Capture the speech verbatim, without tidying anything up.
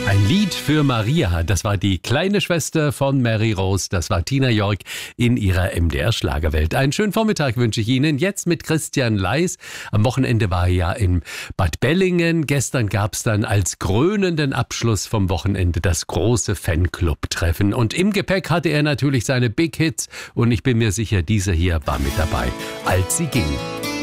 Ein Lied für Maria, das war die kleine Schwester von Mary Rose, das war Tina Jörg in ihrer M D R-Schlagerwelt. Einen schönen Vormittag wünsche ich Ihnen, jetzt mit Christian Leis. Am Wochenende war er ja in Bad Bellingen, gestern gab es dann als krönenden Abschluss vom Wochenende das große Fanclub-Treffen. Und im Gepäck hatte er natürlich seine Big Hits und ich bin mir sicher, dieser hier war mit dabei, als sie ging.